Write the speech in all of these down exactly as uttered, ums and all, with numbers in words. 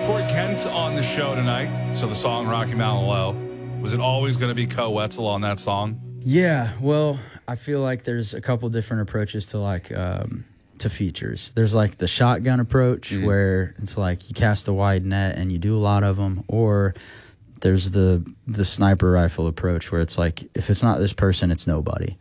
Corey Kent on the show tonight. So the song Rocky Mountain Low, was it always going to be Co Wetzel on that song? Yeah, well, I feel like there's a couple different approaches to like um, to features. There's like the shotgun approach mm-hmm. where it's like you cast a wide net and you do a lot of them, or there's the the sniper rifle approach where it's like if it's not this person, it's nobody.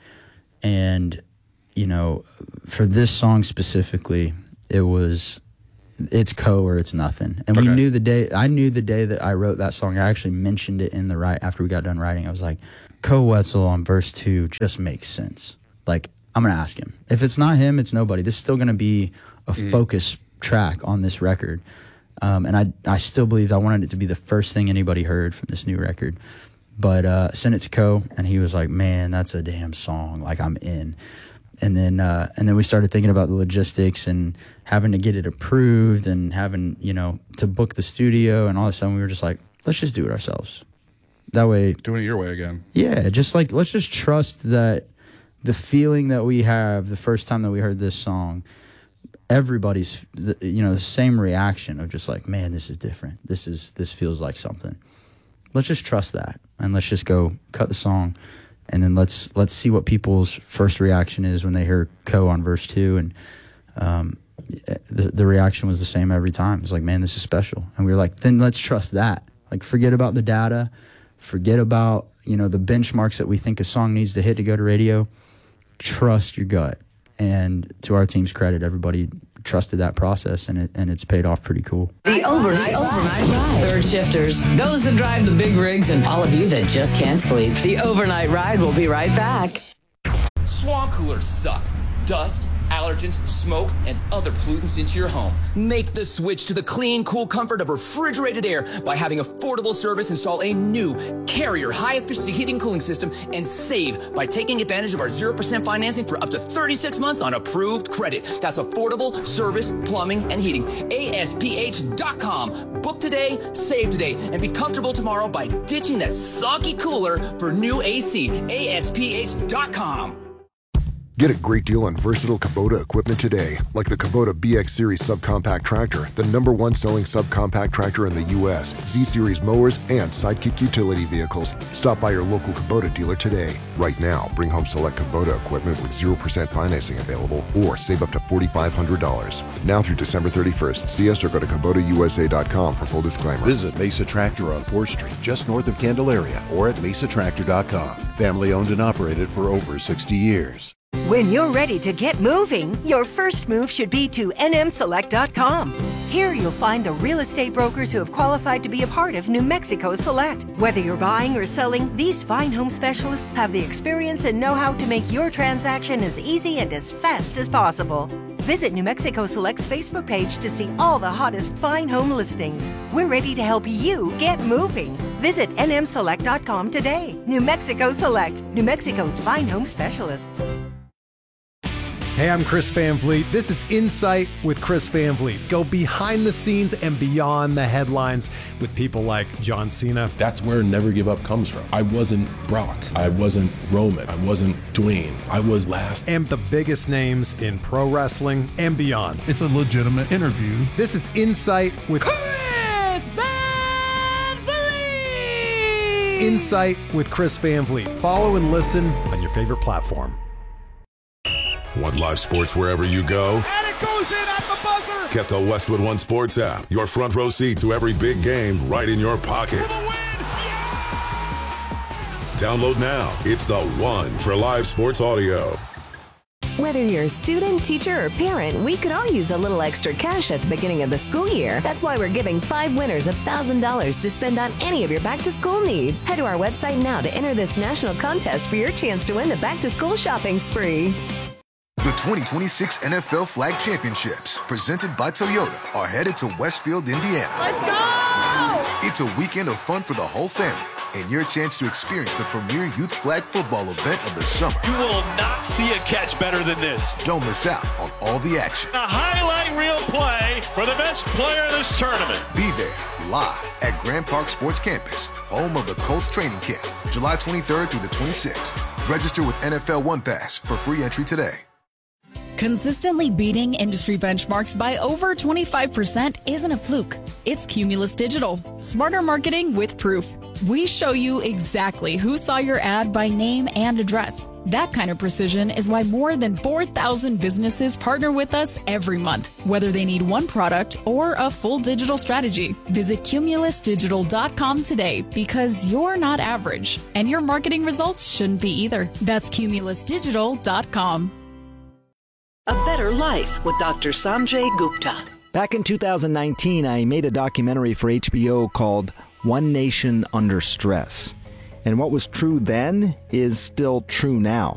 And you know, for this song specifically, it was it's Co or it's nothing. And okay. we knew the day I knew the day that I wrote that song. I actually mentioned it in the right after we got done writing. I was like, Co Wetzel on verse two just makes sense. Like, I'm going to ask him. If it's not him, it's nobody. This is still going to be a mm. focus track on this record. Um, and I I still believed I wanted it to be the first thing anybody heard from this new record. But uh, sent it to Co, and he was like, man, that's a damn song. Like, I'm in. And then uh, and then we started thinking about the logistics and having to get it approved and having, you know, to book the studio. And all of a sudden we were just like, let's just do it ourselves. That way, doing it your way again. Yeah, just like let's just trust that the feeling that we have the first time that we heard this song, everybody's you know the same reaction of just like, man, this is different. This is this feels like something. Let's just trust that, and let's just go cut the song, and then let's let's see what people's first reaction is when they hear Co on verse two, and um, the the reaction was the same every time. It's like, man, this is special, and we were like, then let's trust that. Like, forget about the data. Forget about, you know, the benchmarks that we think a song needs to hit to go to radio. Trust your gut. And to our team's credit, everybody trusted that process, and it and it's paid off pretty cool. The overnight, overnight ride. Third shifters, those that drive the big rigs, and all of you that just can't sleep. The overnight ride will be right back. Swamp coolers suck. Dust, allergens, smoke, and other pollutants into your home. Make the switch to the clean, cool comfort of refrigerated air by having Affordable Service install a new Carrier high-efficiency heating and cooling system, and save by taking advantage of our zero percent financing for up to thirty-six months on approved credit. That's Affordable Service Plumbing and Heating. A S P H dot com. Book today, save today, and be comfortable tomorrow by ditching that soggy cooler for new A C. A S P H dot com. Get a great deal on versatile Kubota equipment today, like the Kubota B X Series subcompact tractor, the number one selling subcompact tractor in the U S, Z-Series mowers, and Sidekick utility vehicles. Stop by your local Kubota dealer today. Right now, bring home select Kubota equipment with zero percent financing available, or save up to four thousand five hundred dollars. Now through December thirty-first. See us or go to Kubota U S A dot com for full disclaimer. Visit Mesa Tractor on fourth Street, just north of Candelaria, or at mesa tractor dot com. Family owned and operated for over sixty years. When you're ready to get moving, your first move should be to N M select dot com. Here you'll find the real estate brokers who have qualified to be a part of New Mexico Select. Whether you're buying or selling, these fine home specialists have the experience and know-how to make your transaction as easy and as fast as possible. Visit New Mexico Select's Facebook page to see all the hottest fine home listings. We're ready to help you get moving. Visit N M select dot com today. New Mexico Select, New Mexico's fine home specialists. Hey, I'm Chris Van Vliet. This is Insight with Chris Van Vliet. Go behind the scenes and beyond the headlines with people like John Cena. That's where Never Give Up comes from. I wasn't Brock. I wasn't Roman. I wasn't Dwayne. I was last. And the biggest names in pro wrestling and beyond. It's a legitimate interview. This is Insight with Chris Van Vliet. Insight with Chris Van Vliet. Follow and listen on your favorite platform. Want live sports wherever you go? And it goes in at the buzzer! Get the Westwood One Sports app. Your front row seat to every big game right in your pocket. For the win! Yeah! Download now. It's the one for live sports audio. Whether you're a student, teacher, or parent, we could all use a little extra cash at the beginning of the school year. That's why we're giving five winners one thousand dollars to spend on any of your back-to-school needs. Head to our website now to enter this national contest for your chance to win the back-to-school shopping spree. The twenty twenty-six N F L Flag Championships, presented by Toyota, are headed to Westfield, Indiana. Let's go! It's a weekend of fun for the whole family, and your chance to experience the premier youth flag football event of the summer. You will not see a catch better than this. Don't miss out on all the action. A highlight reel play for the best player in this tournament. Be there, live at Grand Park Sports Campus, home of the Colts training camp, July twenty-third through the twenty-sixth. Register with N F L One Pass for free entry today. Consistently beating industry benchmarks by over twenty-five percent isn't a fluke. It's Cumulus Digital. Smarter marketing with proof. We show you exactly who saw your ad by name and address. That kind of precision is why more than four thousand businesses partner with us every month, whether they need one product or a full digital strategy. Visit cumulus digital dot com today because you're not average, and your marketing results shouldn't be either. That's cumulus digital dot com. A Better Life with Doctor Sanjay Gupta. Back in two thousand nineteen, I made a documentary for H B O called One Nation Under Stress. And what was true then is still true now.